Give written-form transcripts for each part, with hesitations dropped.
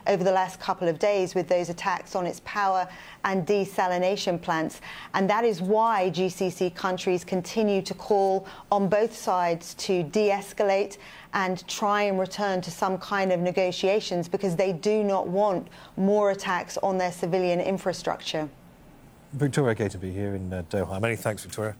over the last couple of days with those attacks on its power and desalination plants. And that is why GCC countries continue to call on both sides to de-escalate and try and return to some kind of negotiations, because they do not want more attacks on their civilian infrastructure. Victoria Gatorby here in Doha. Many thanks, Victoria.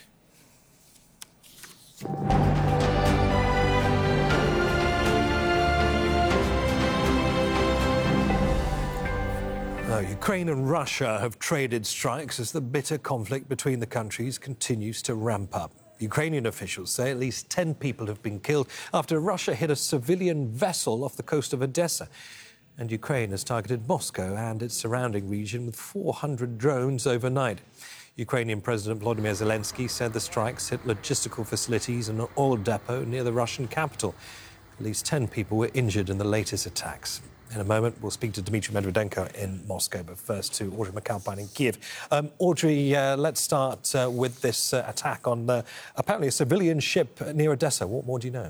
Ukraine and Russia have traded strikes as the bitter conflict between the countries continues to ramp up. Ukrainian officials say at least 10 people have been killed after Russia hit a civilian vessel off the coast of Odessa. And Ukraine has targeted Moscow and its surrounding region with 400 drones overnight. Ukrainian President Volodymyr Zelensky said the strikes hit logistical facilities and an oil depot near the Russian capital. At least 10 people were injured in the latest attacks. In a moment, we'll speak to Dmitry Medvedenko in Moscow, but first to Audrey McAlpine in Kiev. Audrey, let's start with this attack on apparently a civilian ship near Odessa. What more do you know?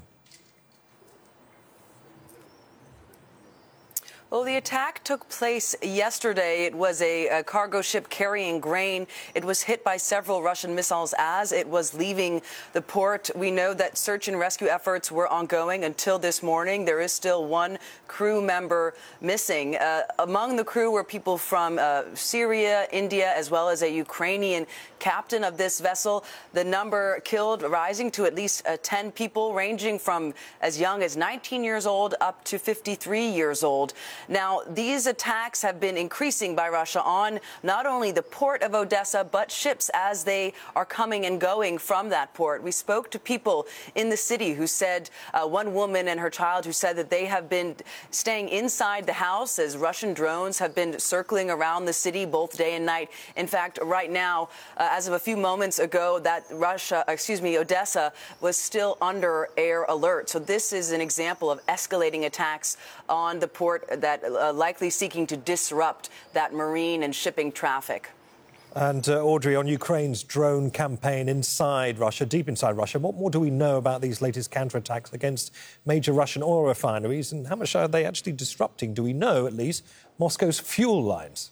Well, the attack took place yesterday. It was a cargo ship carrying grain. It was hit by several Russian missiles as it was leaving the port. We know that search and rescue efforts were ongoing until this morning. There is still one crew member missing. Among the crew were people from Syria, India, as well as a Ukrainian captain of this vessel. The number killed rising to at least 10 people, ranging from as young as 19 years old up to 53 years old. Now, these attacks have been increasing by Russia on not only the port of Odessa, but ships as they are coming and going from that port. We spoke to people in the city who said, one woman and her child who said that they have been staying inside the house as Russian drones have been circling around the city both day and night. In fact, right now, as of a few moments ago, that Odessa was still under air alert. So this is an example of escalating attacks on the port that likely seeking to disrupt that marine and shipping traffic. And Audrey, on Ukraine's drone campaign inside Russia, deep inside Russia, what more do we know about these latest counterattacks against major Russian oil refineries, and how much are they actually disrupting? Do we know, at least, Moscow's fuel lines?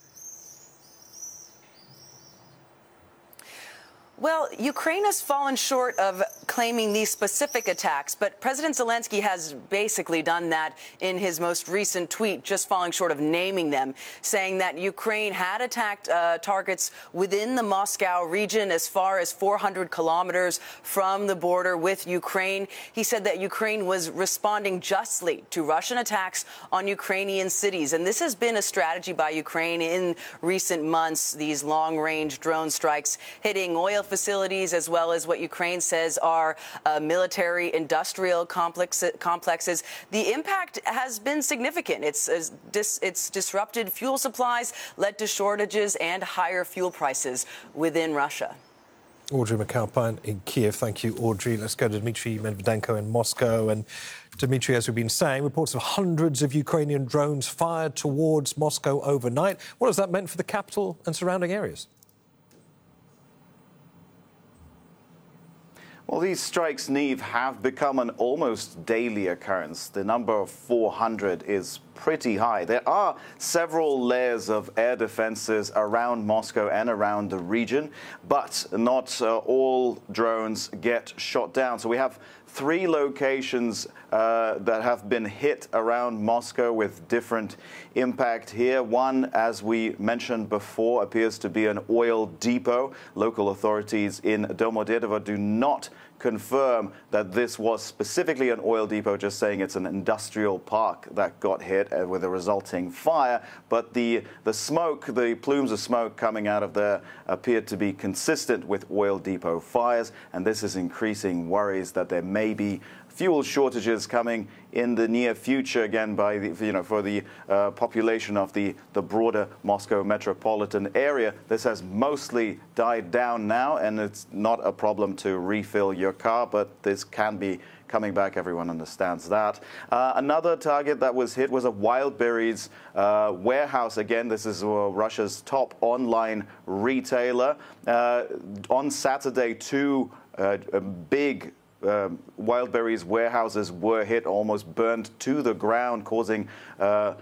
Well, Ukraine has fallen short of claiming these specific attacks, but President Zelensky has basically done that in his most recent tweet, just falling short of naming them, saying that Ukraine had attacked targets within the Moscow region as far as 400 kilometers from the border with Ukraine. He said that Ukraine was responding justly to Russian attacks on Ukrainian cities. And this has been a strategy by Ukraine in recent months, these long-range drone strikes hitting oil facilities, as well as what Ukraine says are military industrial complexes. The impact has been significant. It's disrupted fuel supplies, led to shortages and higher fuel prices within Russia. Audrey McAlpine in Kiev. Thank you, Audrey. Let's go to Dmitry Medvedenko in Moscow. And Dmitry, as we've been saying, reports of hundreds of Ukrainian drones fired towards Moscow overnight. What has that meant for the capital and surrounding areas? Well, these strikes, Neve, have become an almost daily occurrence. The number of 400 is pretty high. There are several layers of air defenses around Moscow and around the region, but not all drones get shot down. So we have 3 locations that have been hit around Moscow with different impact here. One, as we mentioned before, appears to be an oil depot. Local authorities in Domodedovo do not confirm that this was specifically an oil depot, just saying it's an industrial park that got hit with a resulting fire. But the smoke, the plumes of smoke coming out of there appeared to be consistent with oil depot fires, and this is increasing worries that there may be fuel shortages coming in the near future, again, by the, for the population of the broader Moscow metropolitan area. This has mostly died down now, and it's not a problem to refill your car, but this can be coming back. Everyone understands that. Another target that was hit was a Wildberries warehouse. Again, this is Russia's top online retailer. On Saturday, 2 big Wildberries warehouses were hit, almost burned to the ground, causing